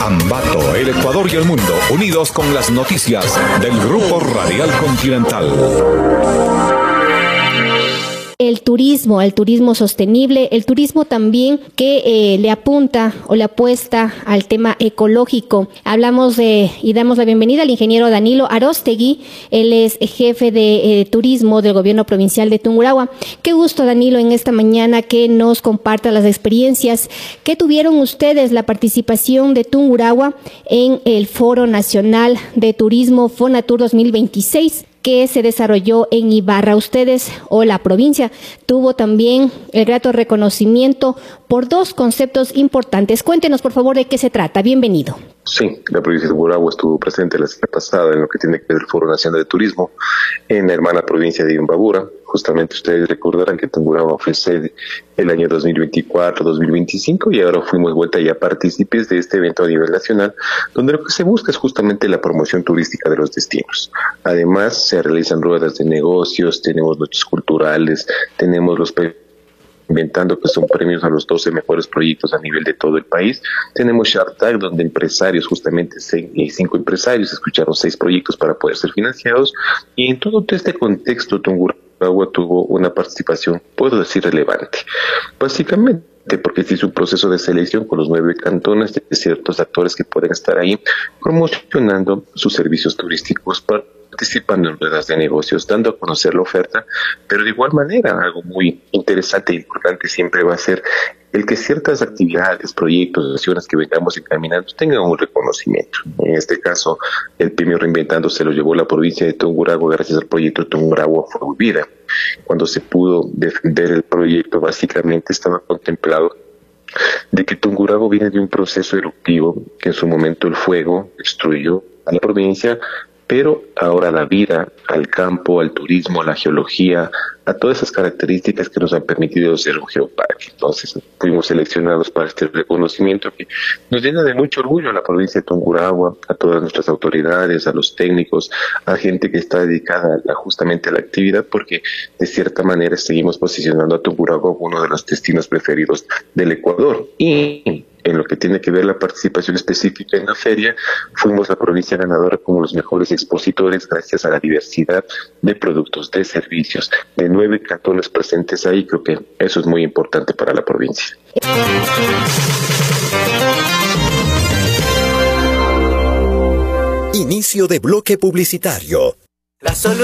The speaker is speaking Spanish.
Ambato, el Ecuador y el mundo, unidos con las noticias del Grupo Radial Continental. El turismo sostenible, el turismo también que le apunta o le apuesta al tema ecológico. Hablamos y damos la bienvenida al ingeniero Danilo Aróstegui. Él es jefe de turismo del gobierno provincial de Tungurahua. Qué gusto, Danilo, en esta mañana que nos comparta las experiencias que tuvieron ustedes, la participación de Tungurahua en el Foro Nacional de Turismo Fonatur 2026. Que se desarrolló en Ibarra. Ustedes o la provincia tuvo también el grato reconocimiento por dos conceptos importantes. Cuéntenos, por favor, de qué se trata. Bienvenido. Sí, la provincia de Tungurahua estuvo presente la semana pasada en lo que tiene que ver el Foro Nacional de Turismo en la hermana provincia de Imbabura. Justamente ustedes recordarán que Tungurahua fue sede el año 2024-2025 y ahora fuimos vuelta ya partícipes de este evento a nivel nacional, donde lo que se busca es justamente la promoción turística de los destinos. Además, se realizan ruedas de negocios, tenemos noches culturales, tenemos los inventando que son premios a los 12 mejores proyectos a nivel de todo el país. Tenemos Shark Tank, donde empresarios, justamente 5 empresarios, escucharon 6 proyectos para poder ser financiados, y en todo este contexto Tungurahua tuvo una participación, puedo decir, relevante. Básicamente porque se hizo un proceso de selección con los 9 cantones de ciertos actores que pueden estar ahí promocionando sus servicios turísticos, participando en ruedas de negocios, dando a conocer la oferta, pero de igual manera algo muy interesante e importante siempre va a ser el que ciertas actividades, proyectos, acciones que vengamos encaminando tengan un reconocimiento. En este caso, el premio Reinventando se lo llevó la provincia de Tungurahua gracias al proyecto Tungurahua Fue Vida. Cuando se pudo defender el proyecto, básicamente estaba contemplado de que Tungurahua viene de un proceso eruptivo que en su momento el fuego destruyó a la provincia, pero ahora la vida, al campo, al turismo, a la geología, a todas esas características que nos han permitido ser un geoparque. Entonces fuimos seleccionados para este reconocimiento que nos llena de mucho orgullo a la provincia de Tungurahua, a todas nuestras autoridades, a los técnicos, a gente que está dedicada justamente a la actividad, porque de cierta manera seguimos posicionando a Tungurahua como uno de los destinos preferidos del Ecuador. Y en lo que tiene que ver la participación específica en la feria, fuimos la provincia ganadora como los mejores expositores gracias a la diversidad de productos, de servicios, de 9 cantones presentes ahí. Creo que eso es muy importante para la provincia. Inicio de bloque publicitario.